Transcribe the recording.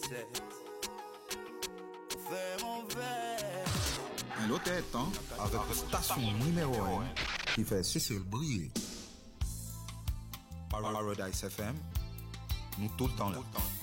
c'est. Fais mon verre. Un autre temps avec la station numéro 1 qui fait Cécile briller. Paradise FM, nous tout le temps là.